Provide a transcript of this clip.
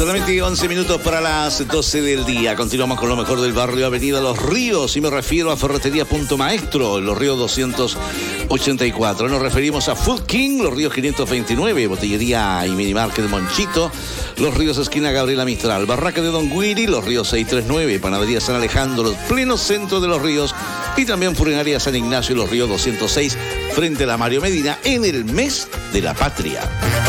Solamente 11 minutos para las 12 del día. Continuamos con lo mejor del barrio Avenida Los Ríos. Y me refiero a Ferretería Punto Maestro, en Los Ríos 284. Nos referimos a Food King, Los Ríos 529. Botillería y Minimarket Monchito, Los Ríos esquina Gabriela Mistral. Barraca de Don Guiri, Los Ríos 639. Panadería San Alejandro, pleno centro de Los Ríos. Y también Furinaria San Ignacio, Los Ríos 206, frente a la Mario Medina, en el mes de la patria.